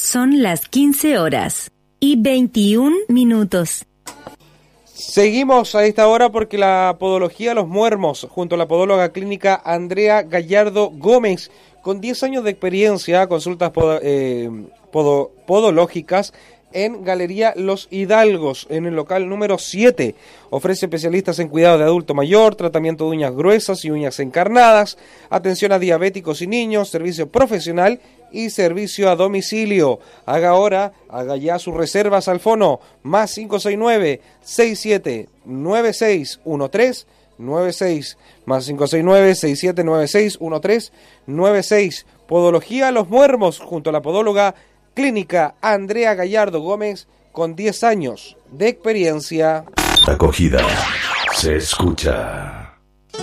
Son las 15:21. Seguimos a esta hora porque la podología Los Muermos, junto a la podóloga clínica Andrea Gallardo Gómez, con 10 años de experiencia, consultas podológicas en Galería Los Hidalgos, en el local número 7. Ofrece especialistas en cuidado de adulto mayor, tratamiento de uñas gruesas y uñas encarnadas, atención a diabéticos y niños, servicio profesional y servicio a domicilio. Haga ya sus reservas al fono más 569-6796-1396, más 569-6796-1396. Podología Los Muermos, junto a la podóloga clínica Andrea Gallardo Gómez, con 10 años de experiencia. Acogida se escucha.